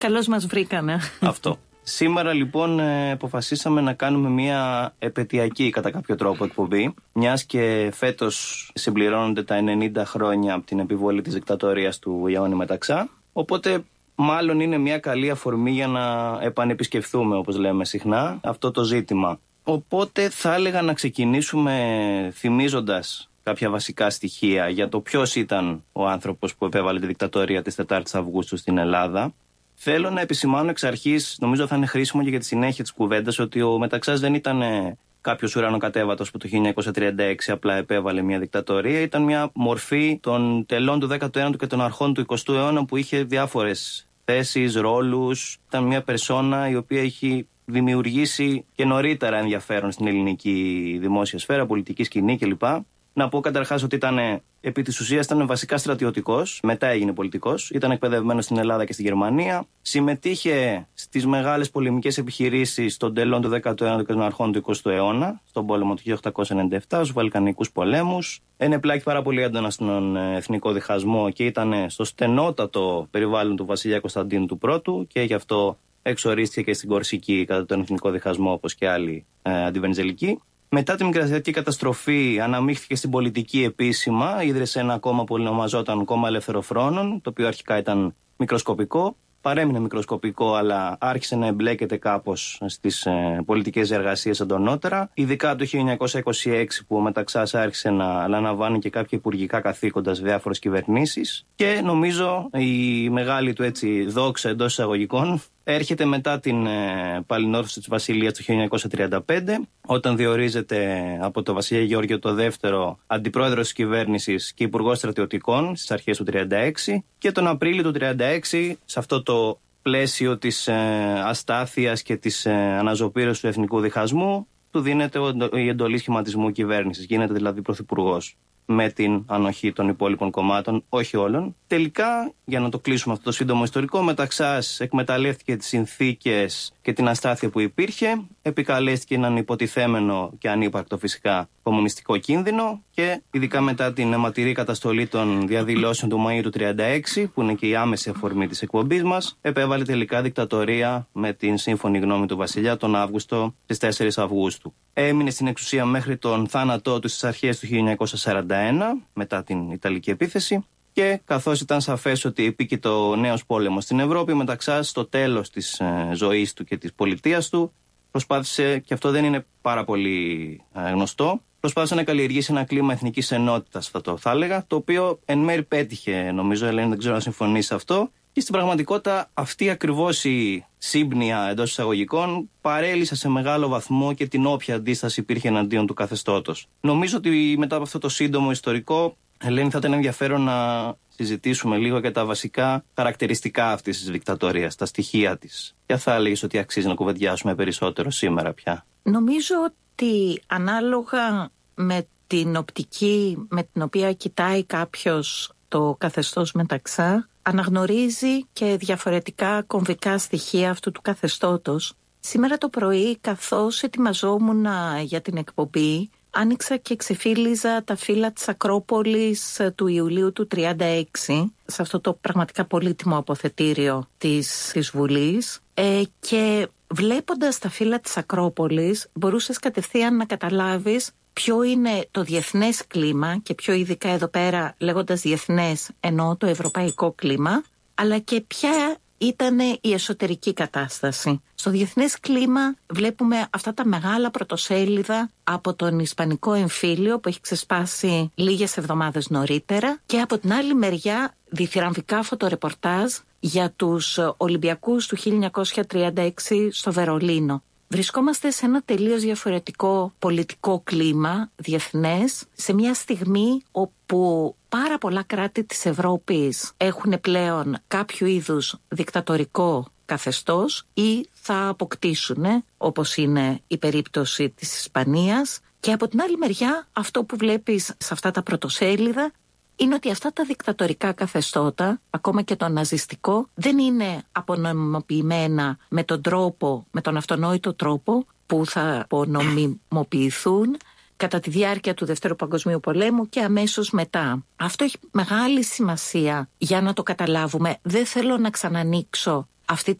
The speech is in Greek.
Καλώς μας βρήκανε. Αυτό. Σήμερα λοιπόν αποφασίσαμε να κάνουμε μια επετειακή κατά κάποιο τρόπο εκπομπή, μιας και φέτος συμπληρώνονται τα 90 χρόνια από την επιβολή της δικτατορίας του Ιωάννη Μεταξά. Οπότε μάλλον είναι μια καλή αφορμή για να επανεπισκεφθούμε, όπως λέμε συχνά, αυτό το ζήτημα. Οπότε θα έλεγα να ξεκινήσουμε θυμίζοντας κάποια βασικά στοιχεία για το ποιος ήταν ο άνθρωπος που επέβαλε τη δικτατορία της 4ης Αυγούστου στην Ελλάδα. Θέλω να επισημάνω εξ αρχής, νομίζω θα είναι χρήσιμο και για τη συνέχεια της κουβέντας, ότι ο Μεταξάς δεν ήταν κάποιος ουρανοκατέβατος που το 1936 απλά επέβαλε μια δικτατορία. Ήταν μια μορφή των τελών του 19ου και των αρχών του 20ου αιώνα που είχε διάφορες θέσεις, ρόλους. Ήταν μια περσόνα η οποία έχει δημιουργήσει και νωρίτερα ενδιαφέρον στην ελληνική δημόσια σφαίρα, πολιτική σκηνή κλπ. Να πω καταρχάς ότι επί της ουσίας ήταν βασικά στρατιωτικός, μετά έγινε πολιτικός, ήταν εκπαιδευμένος στην Ελλάδα και στη Γερμανία, συμμετείχε στις μεγάλες πολεμικές επιχειρήσεις των τελών του 19ου και των αρχών του 20ου αιώνα, στον πόλεμο του 1897, στους Βαλκανικούς πολέμους, ενεπλάκη πάρα πολύ έντονα στον εθνικό διχασμό και ήταν στο στενότατο περιβάλλον του βασιλιά Κωνσταντίνου του Πρώτου και γι' αυτό εξορίστηκε και στην Κορσική κατά τον εθνικό διχασμό όπως και άλλοι αντιβενιζελικοί. Μετά τη μικρασιατική καταστροφή αναμίχθηκε στην πολιτική επίσημα, ίδρυσε ένα κόμμα που ονομαζόταν Κόμμα Ελευθεροφρόνων, το οποίο αρχικά ήταν μικροσκοπικό, παρέμεινε μικροσκοπικό αλλά άρχισε να εμπλέκεται κάπως στις πολιτικές εργασίες εντονότερα, ειδικά το 1926 που ο Μεταξάς άρχισε να αναλαμβάνει και κάποια υπουργικά καθήκοντα σε διάφορες κυβερνήσεις και νομίζω η μεγάλη του έτσι δόξα εντός εισαγωγικών έρχεται μετά την παλινόρθωση της Βασιλείας το 1935, όταν διορίζεται από το βασιλιά Γεώργιο το δεύτερο αντιπρόεδρος της κυβέρνησης και υπουργός στρατιωτικών στις αρχές του 1936 και τον Απρίλιο του 1936, σε αυτό το πλαίσιο της αστάθειας και της αναζωπήρωσης του εθνικού διχασμού, του δίνεται η εντολή σχηματισμού κυβέρνησης, γίνεται δηλαδή πρωθυπουργός, με την ανοχή των υπόλοιπων κομμάτων, όχι όλων. Τελικά, για να το κλείσουμε αυτό το σύντομο ιστορικό, ο Μεταξάς εκμεταλλεύτηκε τις συνθήκες και την αστάθεια που υπήρχε, επικαλέστηκε έναν υποτιθέμενο και ανύπαρκτο φυσικά κομμουνιστικό κίνδυνο και ειδικά μετά την αιματηρή καταστολή των διαδηλώσεων του Μαΐου του 1936, που είναι και η άμεση αφορμή της εκπομπής μας, επέβαλε τελικά δικτατορία με την σύμφωνη γνώμη του βασιλιά τον Αύγουστο στις 4 Αυγούστου. Έμεινε στην εξουσία μέχρι τον θάνατό του στις αρχές του 1941, μετά την Ιταλική επίθεση, και καθώς ήταν σαφές ότι επίκειται ο νέος πόλεμος στην Ευρώπη, Μεταξάς στο τέλος της ζωής του και της πολιτείας του προσπάθησε, και αυτό δεν είναι πάρα πολύ γνωστό, προσπάθησε να καλλιεργήσει ένα κλίμα εθνικής ενότητας, θα έλεγα, το οποίο εν μέρει πέτυχε, νομίζω, Ελένη, δεν ξέρω αν συμφωνείς σε αυτό. Και στην πραγματικότητα αυτή ακριβώς η σύμπνοια εντός εισαγωγικών παρέλυσε σε μεγάλο βαθμό και την όποια αντίσταση υπήρχε εναντίον του καθεστώτος. Νομίζω ότι μετά από αυτό το σύντομο ιστορικό, Ελένη, θα ήταν ενδιαφέρον να συζητήσουμε λίγο για τα βασικά χαρακτηριστικά αυτής της δικτατορίας, τα στοιχεία της. Ποια θα έλεγες ότι αξίζει να κουβεντιάσουμε περισσότερο σήμερα πια? Νομίζω ότι ανάλογα με την οπτική με την οποία κοιτάει κάποιος το καθεστώς Μεταξά, αναγνωρίζει και διαφορετικά κομβικά στοιχεία αυτού του καθεστώτος. Σήμερα το πρωί, καθώς ετοιμαζόμουν για την εκπομπή, άνοιξα και ξεφύλιζα τα φύλλα της Ακρόπολης του Ιουλίου του 1936, σε αυτό το πραγματικά πολύτιμο αποθετήριο της Βουλής, και βλέποντας τα φύλλα της Ακρόπολης μπορούσες κατευθείαν να καταλάβεις ποιο είναι το διεθνές κλίμα, και πιο ειδικά εδώ πέρα λέγοντας διεθνές εννοώ το ευρωπαϊκό κλίμα, αλλά και ποια ήταν η εσωτερική κατάσταση. Στο διεθνές κλίμα βλέπουμε αυτά τα μεγάλα πρωτοσέλιδα από τον Ισπανικό εμφύλιο που έχει ξεσπάσει λίγες εβδομάδες νωρίτερα, και από την άλλη μεριά διθυραμβικά φωτορεπορτάζ για τους Ολυμπιακούς του 1936 στο Βερολίνο. Βρισκόμαστε σε ένα τελείως διαφορετικό πολιτικό κλίμα διεθνές, σε μια στιγμή όπου πάρα πολλά κράτη της Ευρώπης έχουν πλέον κάποιο είδους δικτατορικό καθεστώς ή θα αποκτήσουν, όπως είναι η περίπτωση της Ισπανίας. Και από την άλλη μεριά αυτό που βλέπεις σε αυτά τα πρωτοσέλιδα είναι ότι αυτά τα δικτατορικά καθεστώτα, ακόμα και το ναζιστικό, δεν είναι απονομιμοποιημένα με τον τρόπο, με τον αυτονόητο τρόπο που θα απονομιμοποιηθούν κατά τη διάρκεια του Δευτέρου Παγκοσμίου Πολέμου και αμέσως μετά. Αυτό έχει μεγάλη σημασία για να το καταλάβουμε. Δεν θέλω να ξανανοίξω αυτή